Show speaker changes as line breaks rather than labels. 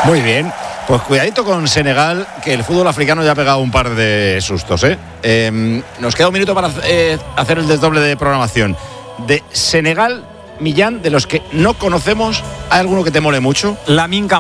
Muy bien. Pues cuidadito con Senegal, que el fútbol africano ya ha pegado un par de sustos, ¿eh? Nos queda un minuto para hacer el desdoble de programación. De Senegal, Millán, de los que no conocemos, ¿hay alguno que te mole mucho?
Lamine